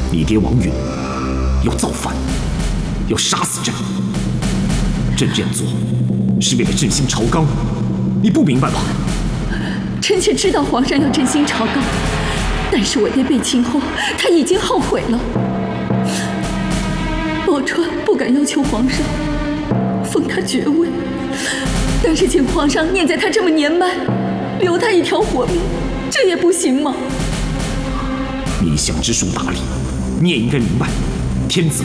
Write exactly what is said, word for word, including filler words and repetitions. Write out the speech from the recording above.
你爹王允要造反，要杀死朕。朕这样做是为了振兴朝纲，你不明白吗？ 臣妾知道皇上要振兴朝纲，但是我爹被擒后，他已经后悔了。宝钏不敢要求皇上封他爵位，但是请皇上念在他这么年迈，留他一条活命，这也不行吗？ 你想知书达理，你也应该明白，天子